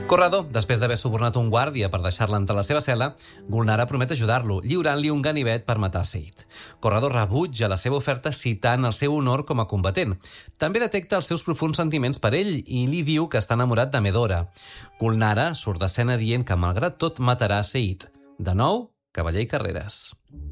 Corredor, després d'haver subornat un guàrdia per deixar-la entrar a la seva cel·la, Gulnara promet ajudar-lo, lliurant-li un ganivet per matar Sayid. Corredor rebutja la seva oferta citant el seu honor com a combatent. També detecta els seus profunds sentiments per ell i li diu que està enamorat de Medora. Gulnara surt d'escena dient que, malgrat tot, matarà Sayid. De nou, cavaller i carreres.